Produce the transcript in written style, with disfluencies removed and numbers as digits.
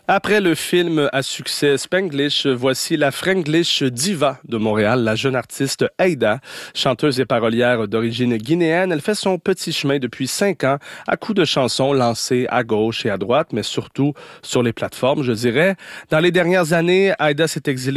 Après le film à succès Spanglish, voici la Franglish diva de Montréal, la jeune artiste Aïda. Chanteuse et parolière d'origine guinéenne, elle fait son petit chemin depuis 5 ans à coups de chansons lancées à gauche et à droite, mais surtout sur les plateformes, je dirais. Dans les dernières années, Aïda s'est exilée